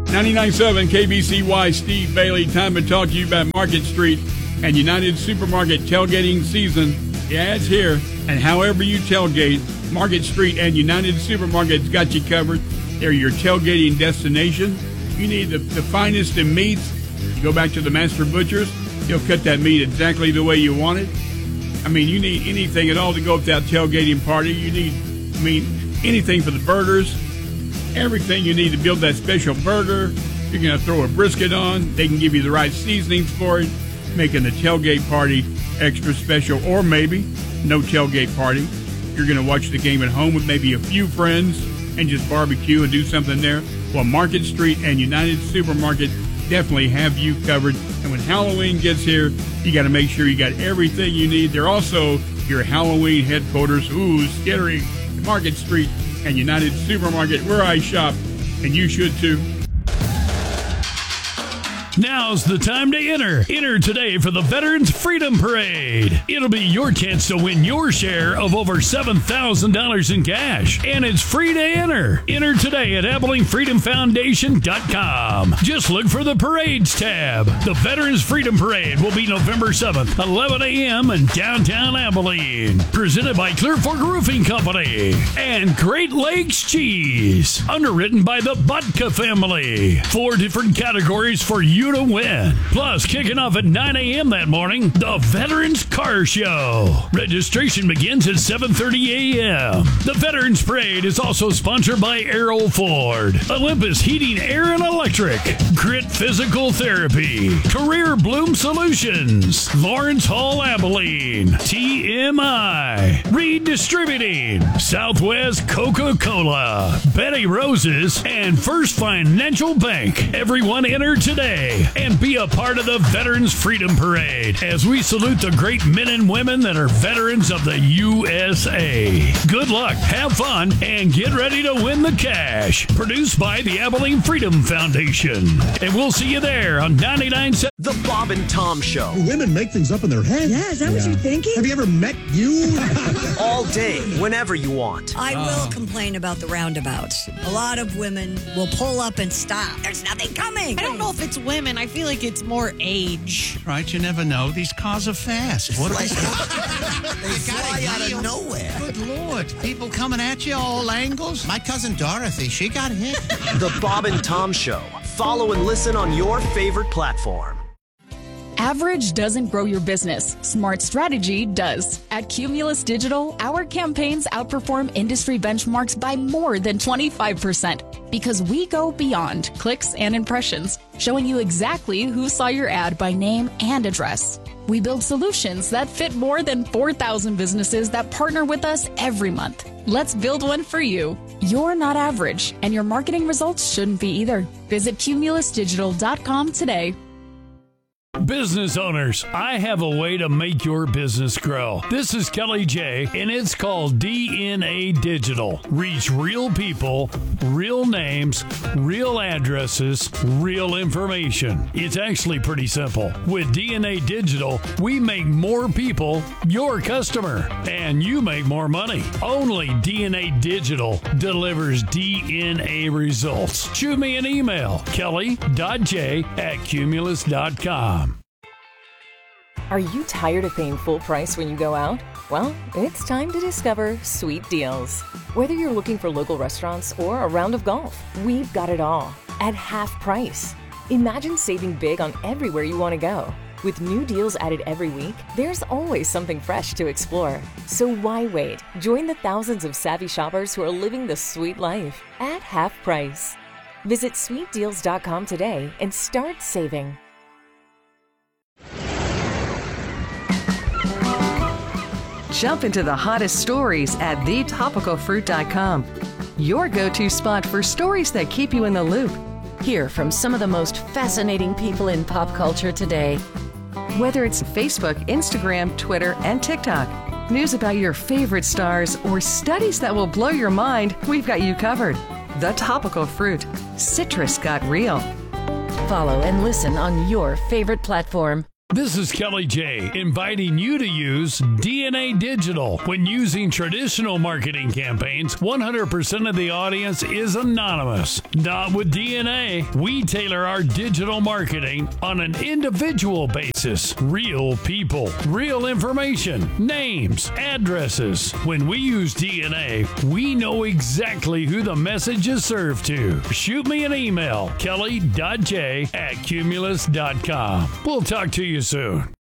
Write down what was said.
99.7 KBCY, Steve Bailey. Time to talk to you about Market Street and United Supermarket tailgating season. Yeah, it's here. And however you tailgate, Market Street and United Supermarket's got you covered. They're your tailgating destination. You need the finest in meats. You go back to the Master Butchers. They'll cut that meat exactly the way you want it. I mean, you need anything at all to go with that tailgating party. You need, anything for the burgers. Everything you need to build that special burger. You're going to throw a brisket on. They can give you the right seasonings for it, making the tailgate party extra special. Or maybe no tailgate party. You're going to watch the game at home with maybe a few friends and just barbecue and do something there. Well, Market Street and United Supermarket definitely have you covered. And when Halloween gets here, you got to make sure you got everything you need. They're also your Halloween headquarters. Ooh, scary. Market Street and United Supermarket, where I shop, and you should too. Now's the time to enter. Enter today for the Veterans Freedom Parade. It'll be your chance to win your share of over $7,000 in cash. And it's free to enter. Enter today at AbilingFreedomFoundation.com. Just look for the Parades tab. The Veterans Freedom Parade will be November 7th, 11 a.m. in downtown Abilene. Presented by Clear Fork Roofing Company and Great Lakes Cheese. Underwritten by the Butka family. 4 different categories for you to win. Plus, kicking off at 9 a.m. that morning, the Veterans Car Show. Registration begins at 7:30 a.m. The Veterans Parade is also sponsored by Errol Ford, Olympus Heating, Air and Electric, Grit Physical Therapy, Career Bloom Solutions, Lawrence Hall Abilene, TMI, Reed Distributing, Southwest Coca-Cola, Betty Roses, and First Financial Bank. Everyone enter today and be a part of the Veterans Freedom Parade as we salute the great men and women that are veterans of the USA. Good luck, have fun, and get ready to win the cash. Produced by the Abilene Freedom Foundation. And we'll see you there on 99.7. The Bob and Tom Show. Women make things up in their head. Yeah, is that what you're thinking? Have you ever met you? All day, whenever you want. I will complain about the roundabouts. A lot of women will pull up and stop. There's nothing coming. I don't know if it's women. I feel like it's more age. Right, you never know. These cars are fast. What They fly out of nowhere. Good Lord. People coming at you all angles. My cousin Dorothy, she got hit. The Bob and Tom Show. Follow and listen on your favorite platform. Average doesn't grow your business. Smart strategy does. At Cumulus Digital, our campaigns outperform industry benchmarks by more than 25% because we go beyond clicks and impressions, showing you exactly who saw your ad by name and address. We build solutions that fit more than 4,000 businesses that partner with us every month. Let's build one for you. You're not average, and your marketing results shouldn't be either. Visit cumulusdigital.com today. Business owners, I have a way to make your business grow. This is Kelly J, and it's called DNA Digital. Reach real people, real names, real addresses, real information. It's actually pretty simple. With DNA Digital, we make more people your customer, and you make more money. Only DNA Digital delivers DNA results. Shoot me an email, kelly.j@cumulus.com. Are you tired of paying full price when you go out? Well, it's time to discover Sweet Deals. Whether you're looking for local restaurants or a round of golf, we've got it all at half price. Imagine saving big on everywhere you want to go. With new deals added every week, there's always something fresh to explore. So why wait? Join the thousands of savvy shoppers who are living the sweet life at half price. Visit sweetdeals.com today and start saving. Jump into the hottest stories at thetopicalfruit.com. Your go-to spot for stories that keep you in the loop. Hear from some of the most fascinating people in pop culture today. Whether it's Facebook, Instagram, Twitter, and TikTok, news about your favorite stars, or studies that will blow your mind, we've got you covered. The Topical Fruit. Citrus got real. Follow and listen on your favorite platform. This is Kelly J, inviting you to use DNA Digital. When using traditional marketing campaigns, 100% of the audience is anonymous. Not with DNA. We tailor our digital marketing on an individual basis. Real people, real information, names, addresses. When we use DNA, we know exactly who the message is served to. Shoot me an email, kelly.j@cumulus.com. We'll talk to you soon.